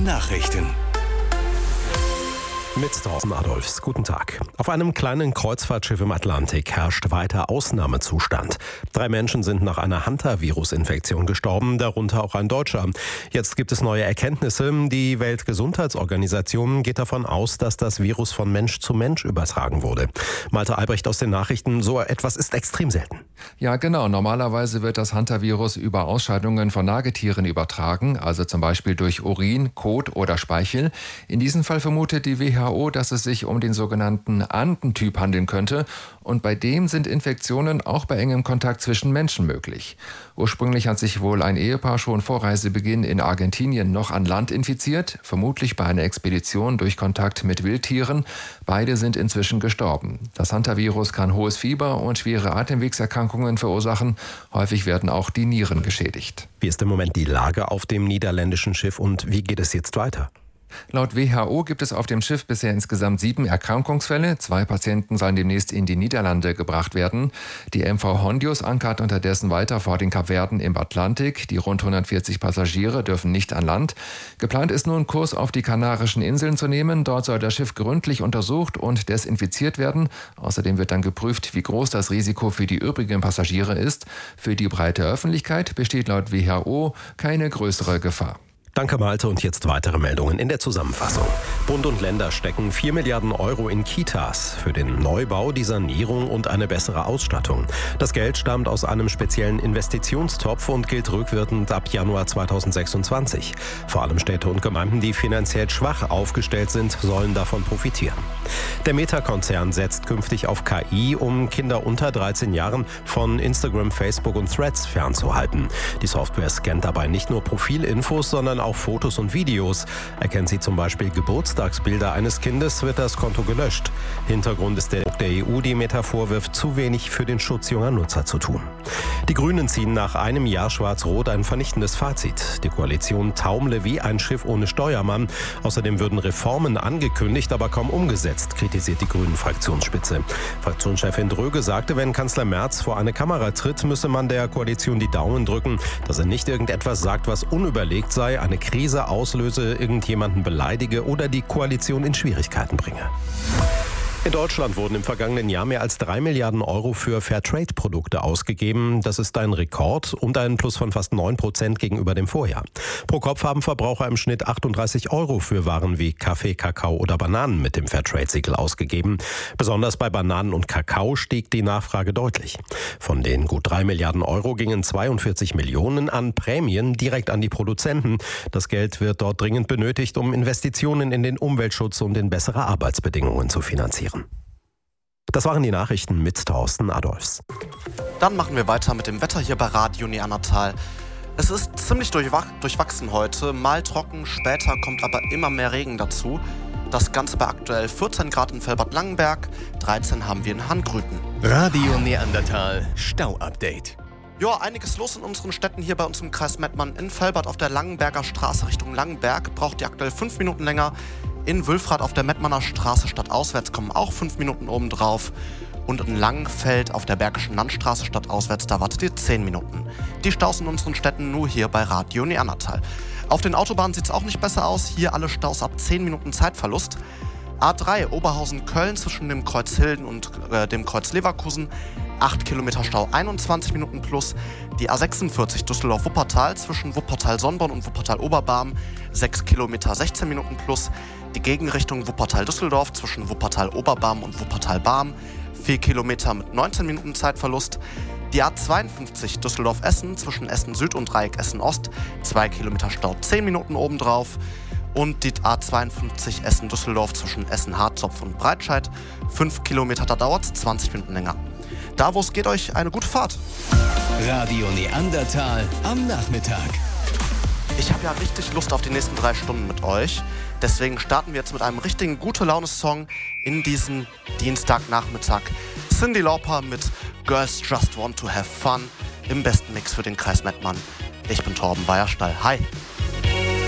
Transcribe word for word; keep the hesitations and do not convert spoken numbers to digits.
Nachrichten. Mit Thorsten Adolfs. Guten Tag. Auf einem kleinen Kreuzfahrtschiff im Atlantik herrscht weiter Ausnahmezustand. Drei Menschen sind nach einer Hantavirus-Infektion gestorben, darunter auch ein Deutscher. Jetzt gibt es neue Erkenntnisse. Die Weltgesundheitsorganisation geht davon aus, dass das Virus von Mensch zu Mensch übertragen wurde. Malte Albrecht aus den Nachrichten. So etwas ist extrem selten. Ja, genau. Normalerweise wird das Hantavirus über Ausscheidungen von Nagetieren übertragen, also zum Beispiel durch Urin, Kot oder Speichel. In diesem Fall vermutet die W H O, dass es sich um den sogenannten Anden-Typ handeln könnte. Und bei dem sind Infektionen auch bei engem Kontakt zwischen Menschen möglich. Ursprünglich hat sich wohl ein Ehepaar schon vor Reisebeginn in Argentinien noch an Land infiziert, vermutlich bei einer Expedition durch Kontakt mit Wildtieren. Beide sind inzwischen gestorben. Das Hantavirus kann hohes Fieber und schwere Atemwegserkrankungen verursachen. Häufig werden auch die Nieren geschädigt. Wie ist im Moment die Lage auf dem niederländischen Schiff und wie geht es jetzt weiter? Laut W H O gibt es auf dem Schiff bisher insgesamt sieben Erkrankungsfälle. Zwei Patienten sollen demnächst in die Niederlande gebracht werden. Die M V Hondius ankert unterdessen weiter vor den Kapverden im Atlantik. Die rund hundertvierzig Passagiere dürfen nicht an Land. Geplant ist nun, Kurs auf die Kanarischen Inseln zu nehmen. Dort soll das Schiff gründlich untersucht und desinfiziert werden. Außerdem wird dann geprüft, wie groß das Risiko für die übrigen Passagiere ist. Für die breite Öffentlichkeit besteht laut W H O keine größere Gefahr. Danke, Malte. Und jetzt weitere Meldungen in der Zusammenfassung. Bund und Länder stecken vier Milliarden Euro in Kitas für den Neubau, die Sanierung und eine bessere Ausstattung. Das Geld stammt aus einem speziellen Investitionstopf und gilt rückwirkend ab Januar zweitausendsechsundzwanzig. Vor allem Städte und Gemeinden, die finanziell schwach aufgestellt sind, sollen davon profitieren. Der Meta-Konzern setzt künftig auf K I, um Kinder unter dreizehn Jahren von Instagram, Facebook und Threads fernzuhalten. Die Software scannt dabei nicht nur Profilinfos, sondern auch Fotos und Videos. Erkennt sie zum Beispiel Geburtstagsbilder eines Kindes, wird das Konto gelöscht. Hintergrund ist der der E U, die Meta vorwirft, zu wenig für den Schutz junger Nutzer zu tun. Die Grünen ziehen nach einem Jahr Schwarz-Rot ein vernichtendes Fazit. Die Koalition taumle wie ein Schiff ohne Steuermann. Außerdem würden Reformen angekündigt, aber kaum umgesetzt, kritisiert die Grünen-Fraktionsspitze. Fraktionschefin Dröge sagte, wenn Kanzler Merz vor eine Kamera tritt, müsse man der Koalition die Daumen drücken, dass er nicht irgendetwas sagt, was unüberlegt sei, eine Krise auslöse, irgendjemanden beleidige oder die Koalition in Schwierigkeiten bringe. In Deutschland wurden im vergangenen Jahr mehr als drei Milliarden Euro für Fairtrade-Produkte ausgegeben. Das ist ein Rekord und ein Plus von fast neun Prozent gegenüber dem Vorjahr. Pro Kopf haben Verbraucher im Schnitt achtunddreißig Euro für Waren wie Kaffee, Kakao oder Bananen mit dem Fairtrade-Siegel ausgegeben. Besonders bei Bananen und Kakao stieg die Nachfrage deutlich. Von den gut drei Milliarden Euro gingen zweiundvierzig Millionen an Prämien direkt an die Produzenten. Das Geld wird dort dringend benötigt, um Investitionen in den Umweltschutz und in bessere Arbeitsbedingungen zu finanzieren. Das waren die Nachrichten mit Thorsten Adolfs. Dann machen wir weiter mit dem Wetter hier bei Radio Neandertal. Es ist ziemlich durchwach- durchwachsen heute, mal trocken, später kommt aber immer mehr Regen dazu. Das Ganze bei aktuell vierzehn Grad in Velbert-Langenberg, dreizehn haben wir in Hangrüten. Radio Neandertal Stau-Update. Ja, einiges los in unseren Städten hier bei uns im Kreis Mettmann. In Velbert auf der Langenberger Straße Richtung Langenberg braucht ihr aktuell fünf Minuten länger. In Wülfrath auf der Mettmanner Straße stadtauswärts kommen auch fünf Minuten oben drauf. Und in Langenfeld auf der Bergischen Landstraße stadtauswärts, da wartet ihr zehn Minuten. Die Staus in unseren Städten nur hier bei Radio Neandertal. Auf den Autobahnen sieht es auch nicht besser aus. Hier alle Staus ab zehn Minuten Zeitverlust. A drei Oberhausen-Köln zwischen dem Kreuz Hilden und äh, dem Kreuz Leverkusen. acht Kilometer Stau, einundzwanzig Minuten plus. Die A sechsundvierzig Düsseldorf-Wuppertal zwischen Wuppertal-Sonnborn und Wuppertal-Oberbarm. sechs Kilometer, sechzehn Minuten plus. Die Gegenrichtung Wuppertal-Düsseldorf zwischen Wuppertal-Oberbarm und Wuppertal-Barm. vier Kilometer mit neunzehn Minuten Zeitverlust. Die A zweiundfünfzig Düsseldorf-Essen zwischen Essen-Süd und Dreieck Essen-Ost. zwei Kilometer Stau, zehn Minuten obendrauf. Und die A zweiundfünfzig Essen-Düsseldorf zwischen Essen-Harzopf und Breitscheid. fünf Kilometer, da dauert es zwanzig Minuten länger. Da, wo es geht, euch eine gute Fahrt. Radio Neandertal am Nachmittag. Ich habe ja richtig Lust auf die nächsten drei Stunden mit euch. Deswegen starten wir jetzt mit einem richtigen Gute-Laune-Song in diesen Dienstagnachmittag. Cyndi Lauper mit Girls Just Want to Have Fun im besten Mix für den Kreis Mettmann. Ich bin Torben Weierstall. Hi.